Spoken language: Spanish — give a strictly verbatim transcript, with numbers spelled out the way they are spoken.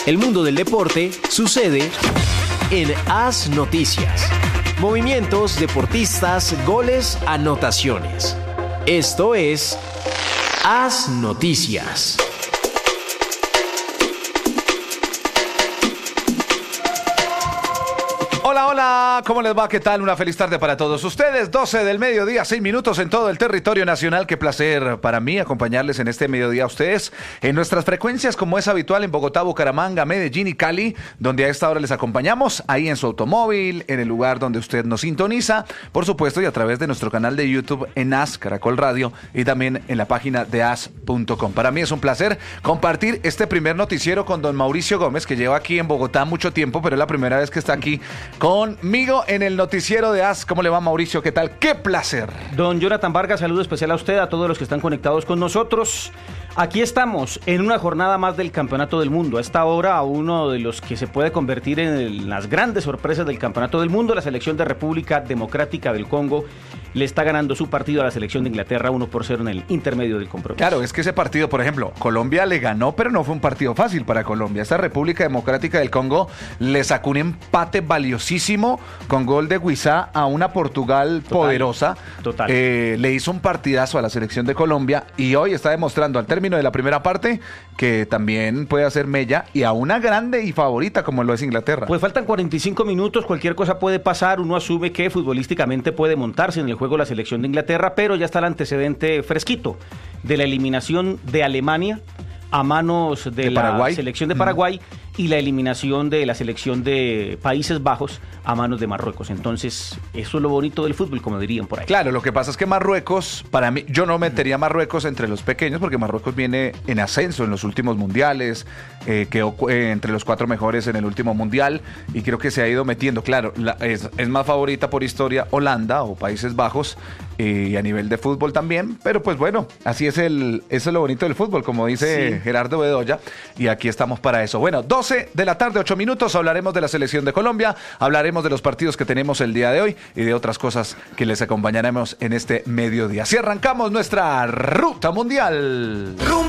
El mundo del deporte sucede en As Noticias. Movimientos, deportistas, goles, anotaciones. Esto es As Noticias. Hola, hola, ¿cómo les va? ¿Qué tal? Una feliz tarde para todos ustedes. doce del mediodía, seis minutos en todo el territorio nacional. Qué placer para mí acompañarles en este mediodía a ustedes en nuestras frecuencias, como es habitual en Bogotá, Bucaramanga, Medellín y Cali, donde a esta hora les acompañamos, ahí en su automóvil, en el lugar donde usted nos sintoniza, por supuesto, y a través de nuestro canal de YouTube en A S Caracol Radio y también en la página de as punto com. Para mí es un placer compartir este primer noticiero con don Mauricio Gómez, que lleva aquí en Bogotá mucho tiempo, pero es la primera vez que está aquí conmigo en el noticiero de A S. ¿Cómo le va, Mauricio? ¿Qué tal? ¡Qué placer! Don Jonathan Vargas, saludo especial a usted, a todos los que están conectados con nosotros. Aquí estamos en una jornada más del Campeonato del Mundo. A esta hora, uno de los que se puede convertir en las grandes sorpresas del Campeonato del Mundo, la selección de República Democrática del Congo le está ganando su partido a la selección de Inglaterra uno por cero en el intermedio del compromiso. Claro, es que ese partido, por ejemplo, Colombia le ganó, pero no fue un partido fácil para Colombia. Esta República Democrática del Congo le sacó un empate valiosísimo con gol de Guisá a una Portugal total, poderosa. Total. Eh, le hizo un partidazo a la selección de Colombia y hoy está demostrando al término de la primera parte que también puede hacer mella y a una grande y favorita como lo es Inglaterra. Pues faltan cuarenta y cinco minutos, cualquier cosa puede pasar. Uno asume que futbolísticamente puede montarse en el juego la selección de Inglaterra, pero ya está el antecedente fresquito de la eliminación de Alemania a manos de, de la Paraguay. selección de Paraguay mm. y la eliminación de la selección de Países Bajos a manos de Marruecos. Entonces, eso es lo bonito del fútbol, como dirían por ahí. Claro, lo que pasa es que Marruecos, para mí, yo no metería a Marruecos entre los pequeños, porque Marruecos viene en ascenso en los últimos mundiales, eh, quedó eh, entre los cuatro mejores en el último mundial, y creo que se ha ido metiendo. Claro, la, es, es más favorita por historia Holanda o Países Bajos, eh, y a nivel de fútbol también, pero pues bueno, así es el, eso es lo bonito del fútbol, como dice sí. Gerardo Bedoya, y aquí estamos para eso. Bueno, doce de la tarde, ocho minutos, hablaremos de la selección de Colombia, hablaremos de los partidos que tenemos el día de hoy y de otras cosas que les acompañaremos en este mediodía. Así arrancamos nuestra ruta mundial. Rumbo